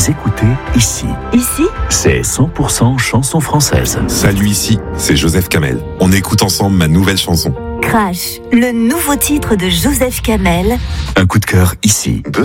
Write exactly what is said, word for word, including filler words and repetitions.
Vous écoutez Ici. Ici, C'est cent pour cent chanson française. Salut, ici, c'est Joseph Kamel. On écoute ensemble ma nouvelle chanson. Crash, le nouveau titre de Joseph Kamel. Un coup de cœur ici.